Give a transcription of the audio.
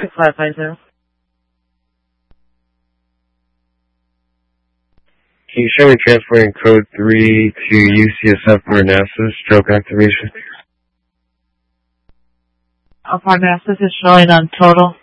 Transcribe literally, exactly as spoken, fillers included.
five five zero. Can you show me transporting code three to U C S F Parnassus, stroke activation? Uh, Parnassus is showing on total.